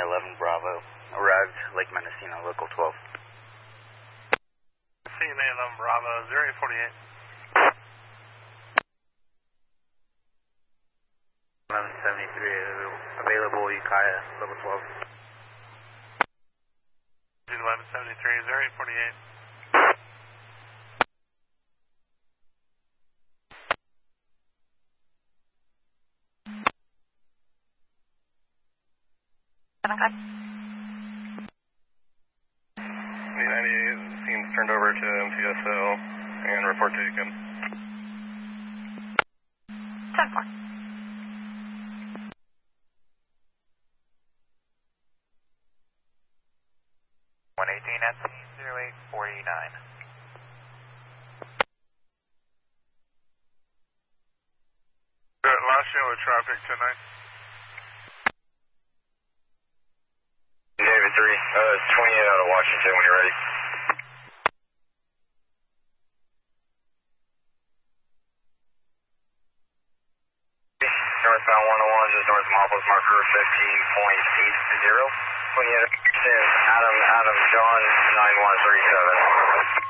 11 Bravo. Arrived Lake Mendocino, local 12. CNA 11 Bravo, 0848. 1173, available Ukiah, level 12. 1173, 0848. V98 seems turned over to MTSL and report taken. 10-4. at 0849. Last yellow traffic tonight. David 3, 28 out of Washington when you're ready. Northbound 101 is North Malpas marker 15.80. 28 Adam, John 9137.